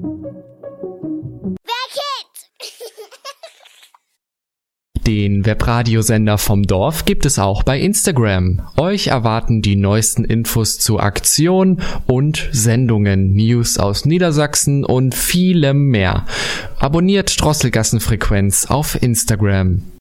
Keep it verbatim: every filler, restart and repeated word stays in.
Den Webradiosender vom Dorf gibt es auch bei Instagram. Euch erwarten die neuesten Infos zu Aktionen und Sendungen, News aus Niedersachsen und vielem mehr. Abonniert Drosselgassenfrequenz auf Instagram.